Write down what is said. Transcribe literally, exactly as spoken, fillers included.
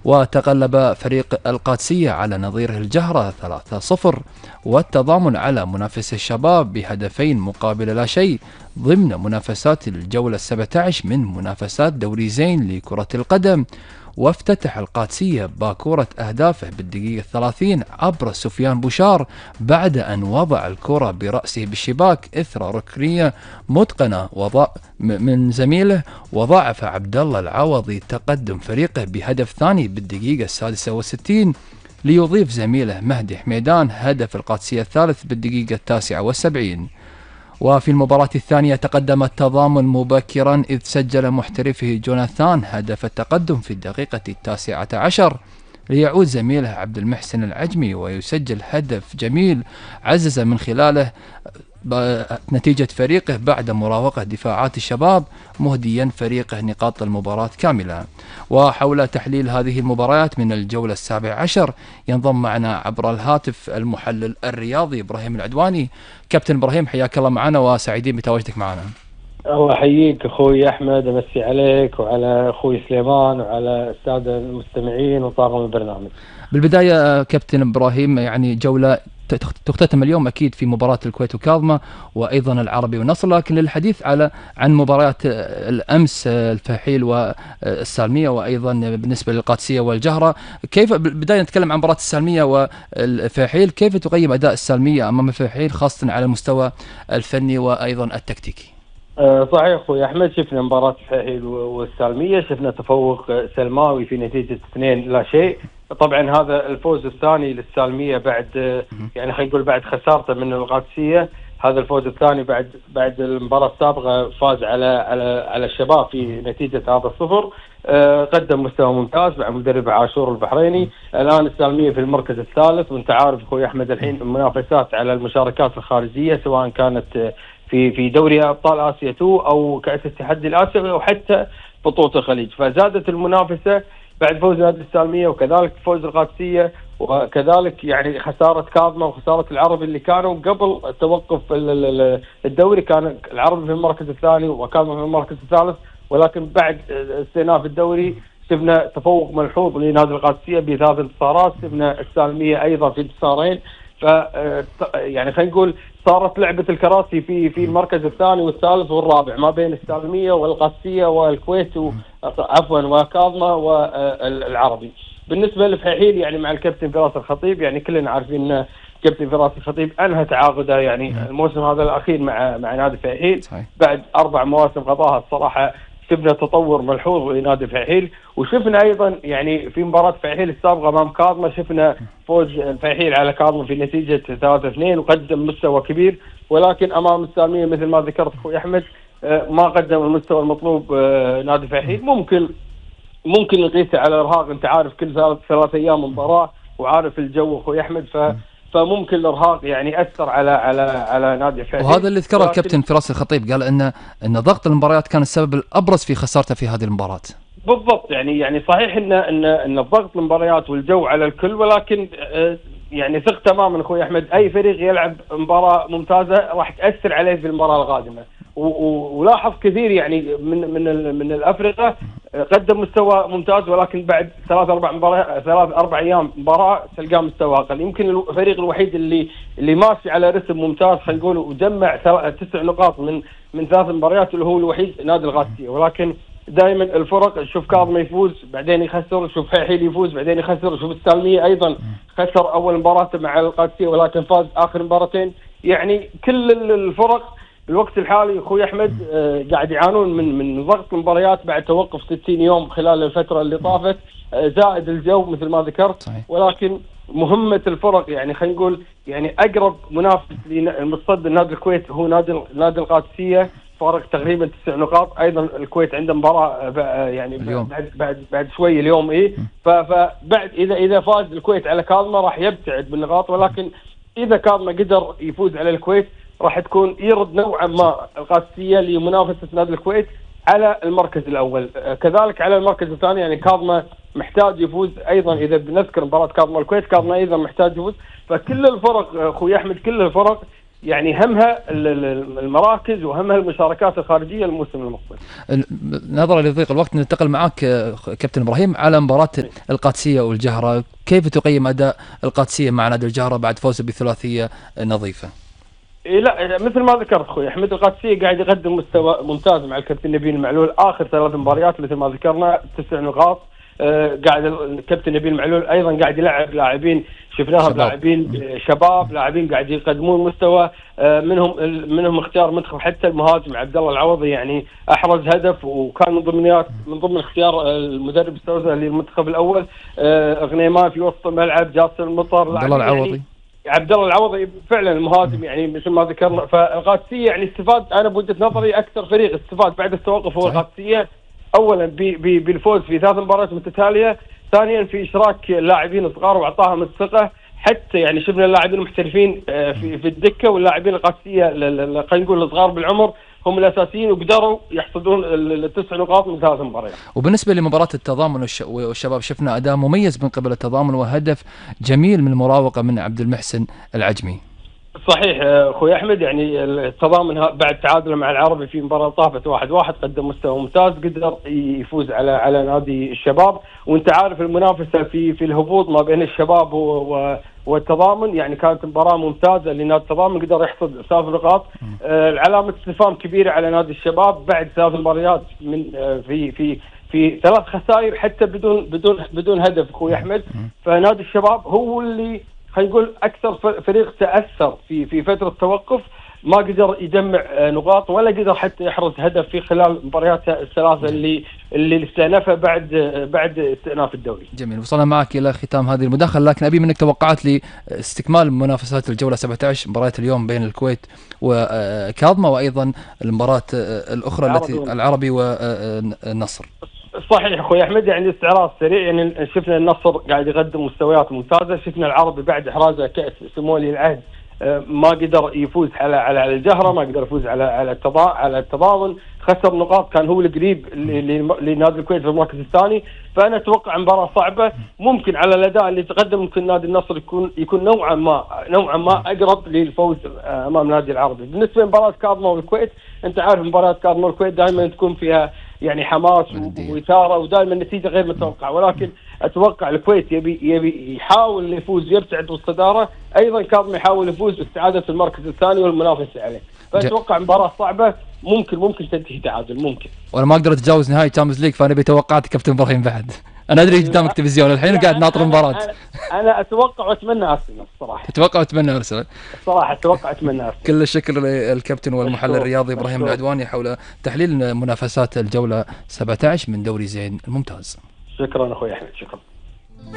وتغلب فريق القادسية على نظيره الجهرة ثلاثة صفر، والتضامن على منافس الشباب بهدفين مقابل لا شيء ضمن منافسات الجولة السابعة عشر من منافسات دوري زين لكرة القدم. وافتتح القادسية باكورة أهدافه بالدقيقة الثلاثين عبر سفيان بوشار بعد أن وضع الكرة برأسه بالشباك إثر ركنية متقنة وضع من زميله، وضاعف عبد الله العوضي تقدم فريقه بهدف ثاني بالدقيقة السادسة والستين ليضيف زميله مهدي حميدان هدف القادسية الثالث بالدقيقة التاسعة والسبعين. وفي المباراة الثانية تقدم التضامن مبكرا إذ سجل محترفه جوناثان هدف التقدم في الدقيقة التاسعة عشر، ليعود زميله عبد المحسن العجمي ويسجل هدف جميل عزز من خلاله نتيجة فريقه بعد مراوغة دفاعات الشباب مهديا فريقه نقاط المباراة كاملة. وحول تحليل هذه المباريات من الجولة السابعة عشر ينضم معنا عبر الهاتف المحلل الرياضي إبراهيم العدواني. كابتن إبراهيم، حياك الله معنا وسعيدين بتواجدك معنا. الله يحييك اخوي احمد، امسي عليك وعلى اخوي سليمان وعلى الساده المستمعين وطاقم البرنامج. بالبدايه كابتن ابراهيم، يعني جوله تختتم اليوم اكيد في مباراه الكويت وكاظمه وايضا العربي والنصر، لكن للحديث على عن مباريات الامس الفحيل والسالميه وايضا بالنسبه للقادسيه والجهره، كيف بدايه نتكلم عن مباراه السالميه والفحيل، كيف تقيم اداء السالميه امام الفحيل خاصه على المستوى الفني وايضا التكتيكي؟ صحيح اخوي احمد، شفنا مباراه الفحيل والسالميه، شفنا تفوق سلماوي في نتيجه اثنين لا شيء. طبعا هذا الفوز الثاني للسالميه بعد يعني خلينا نقول بعد خسارته من القادسيه، هذا الفوز الثاني بعد بعد المباراه السابقه فاز على على على الشباب في نتيجه هذا الصفر. أه قدم مستوى ممتاز مع مدرب عاشور البحريني. الان السالميه في المركز الثالث، وانت عارف اخوي احمد الحين المنافسات على المشاركات الخارجيه سواء كانت في في دوري ابطال اسيا اثنين او كاس التحدي الاسيوي او حتى بطوله الخليج، فزادت المنافسه بعد فوز نادي السالميه وكذلك فوز القادسيه وكذلك يعني خساره كاظمه وخساره العربي اللي كانوا قبل توقف الدوري. كان العربي في المركز الثاني وكاظمه في المركز الثالث، ولكن بعد استئناف الدوري شفنا تفوق ملحوظ لنادي القادسيه بثلاث انتصارات، شفنا السالميه ايضا في انتصارين. ف يعني خلينا نقول صارت لعبه الكراسي في في المركز الثاني والثالث والرابع ما بين السالميه والقادسيه والكويت عفوا وكاظمه والعربي. بالنسبه للفحيل يعني مع الكابتن فراس الخطيب، يعني كلنا عارفين ان كابتن فراس الخطيب انهى تعاقده يعني الموسم هذا الاخير مع مع نادي الفحيل بعد اربع مواسم قضاها. الصراحه شفنا تطور ملحوظ لنادي الفحيل، وشفنا ايضا يعني في مباراه الفحيل السابقه امام كاظمه شفنا فوز الفحيل على كاظمه في نتيجه ثلاثة اثنين وقدم مستوى كبير، ولكن امام السالميه مثل ما ذكرت اخوي احمد ما قدم المستوى المطلوب. نادي الفحيل ممكن ممكن نقيسه على الارهاق، انت عارف كل ثلاث ثلاث ايام مباراه وعارف الجو اخوي احمد، ف فممكن الارهاق يعني اثر على على على نادي الفحيل. وهذا اللي ذكره الكابتن فراس الخطيب، قال ان ان ضغط المباريات كان السبب الابرز في خسارته في هذه المباراه. بالضبط، يعني يعني صحيح ان ان ان ضغط المباريات والجو على الكل، ولكن يعني ثق تماما اخوي احمد اي فريق يلعب مباراه ممتازه راح تاثر عليه في المباراه القادمه. ولاحظ كثير يعني من من من الافرقه قدم مستوى ممتاز، ولكن بعد ثلاث اربع مباريات ثلاث اربع ايام مباراه تلقاه مستوى اقل. يمكن الفريق الوحيد اللي اللي ماشي على رتم ممتاز خلينا نقول وجمع تسع نقاط من من ثلاث مباريات اللي هو الوحيد نادي القادسيه. ولكن دائما الفرق شوف كاظمه يفوز بعدين يخسر، شوف فحيل يفوز بعدين يخسر، شوف السالميه ايضا خسر اول مباراه مع القادسيه ولكن فاز اخر مباراتين. يعني كل الفرق الوقت الحالي اخوي احمد آه قاعد يعانون من من ضغط المباريات بعد توقف ستين يوم خلال الفتره اللي طافت، آه زائد الجو مثل ما ذكرت. ولكن مهمه الفرق يعني خلينا نقول يعني اقرب منافس للمتصدر نادي الكويت هو نادي نادي القادسيه، فارق تقريبا تسع نقاط. ايضا الكويت عنده مباراه يعني اليوم. بعد بعد بعد شوي اليوم ايه، فبعد اذا اذا فاز الكويت على كاظمه راح يبتعد بالنقاط، ولكن اذا كاظمه قدر يفوز على الكويت راح تكون يرد نوعا ما القادسيه لمنافسه نادي الكويت على المركز الاول، كذلك على المركز الثاني. يعني كاظمه محتاج يفوز ايضا، اذا بنذكر مباراه كاظمه الكويت كاظمه ايضا محتاج يفوز. فكل الفرق اخوي احمد كل الفرق يعني همها المراكز وهمها المشاركات الخارجيه الموسم المقبل. نظرا لضيق الوقت ننتقل معك كابتن ابراهيم على مباراه القادسيه والجهره، كيف تقيم اداء القادسيه مع نادي الجهره بعد فوزه بثلاثيه نظيفه؟ إيه لا مثل ما ذكرت اخوي احمد، القادسيه قاعد يقدم مستوى ممتاز مع الكابتن نبيل المعلول، اخر ثلاث مباريات مثل ما ذكرنا تسع نقاط. آه قاعد الكابتن نبيل المعلول ايضا قاعد يلعب لاعبين شفناهم لاعبين شباب، لاعبين قاعد يقدمون مستوى، آه منهم منهم اختيار منتخب، حتى المهاجم عبد الله العوضي يعني احرز هدف وكان من ضمنيات من ضمن اختيار المدرب السوزة للمنتخب الاول. آه غنيمان في وسط الملعب، جاسر المطر، عبد الله العوضي يعني عبد الله العوضي فعلا المهاجم يعني مثل ما ذكرنا. فالقادسيه يعني استفاد، انا بوجهه نظري اكثر فريق استفاد بعد التوقف هو القادسيه، اولا بالفوز في ثلاث مباريات متتاليه، ثانيا في اشراك اللاعبين الصغار واعطاهم الثقه، حتى يعني شفنا اللاعبين المحترفين في في الدكه واللاعبين القادسيه خلينا نقول الصغار بالعمر هم الاساسيين وقدروا يحصدون التسع نقاط من ثلاث مباريات. وبالنسبه لمباراه التضامن والشباب شفنا اداء مميز من قبل التضامن وهدف جميل من المراوغه من عبد المحسن العجمي. صحيح اخوي احمد، يعني التضامن بعد تعادله مع العربي في مباراه طافت واحد واحد قدم مستوى ممتاز، قدر يفوز على على نادي الشباب. وانت عارف المنافسه في في الهبوط ما بين الشباب والتضامن، يعني كانت مباراه ممتازه لنادي التضامن، قدر يحصد ثلاث نقاط. آه العلامه استفهام كبيره على نادي الشباب بعد ثلاث مباريات من آه في في في ثلاث خسائر حتى بدون بدون بدون هدف اخوي احمد. فنادي الشباب هو اللي خلينا نقول اكثر فريق تاثر في في فتره توقف، ما قدر يجمع نقاط ولا قدر حتى يحرز هدف في خلال مبارياته الثلاثه اللي اللي استأنفها بعد بعد استئناف الدوري. جميل، وصلنا معك الى ختام هذه المداخله، لكن ابي منك توقعات لاستكمال منافسات الجوله سبعة عشر، مباراه اليوم بين الكويت وكاظمه وايضا المباراه الاخرى العربي التي العربي والنصر. صحيح اخوي احمد، يعني استعراض سريع، يعني شفنا النصر قاعد يقدم مستويات ممتازه، شفنا العربي بعد احرازه كاس سمولي العهد ما قدر يفوز على على الجهره، ما قدر يفوز على على على التضامن، خسر نقاط، كان هو القريب لنادي الكويت في المركز الثاني. فانا اتوقع مباراه صعبه، ممكن على الاداء اللي تقدم ممكن نادي النصر يكون يكون نوعا ما نوعا ما اقرب للفوز امام نادي العربي. بالنسبه لمباراه كاظمه والكويت، انت عارف مباراه كاظمه والكويت دائما تكون فيها يعني حماس واثاره ودائما النتيجه غير متوقعه، ولكن اتوقع الكويت يبي يبي يحاول يفوز يبتعد بالصداره، ايضا كاظمه يحاول يفوز باستعاده المركز الثاني والمنافسه عليه. فاتوقع مباراه صعبه، ممكن ممكن تنتهي تعادل ممكن. وانا ما اقدر اتجاوز نهائي تشامبيونز ليج، فانا بتوقعات كابتن ابراهيم بعد. انا ادري قدامك تلفزيون الحين وقاعد ناطر مباراه. أنا, انا اتوقع واتمنى ارسنال الصراحه. تتوقع واتمنى ارسنال؟ الصراحه اتوقع واتمنى ارسنال. كل الشكر للكابتن والمحلل الرياضي ابراهيم العدواني حول تحليل منافسات الجوله سبعة عشر من دوري زين الممتاز. شكرا اخوي احمد، شكرا.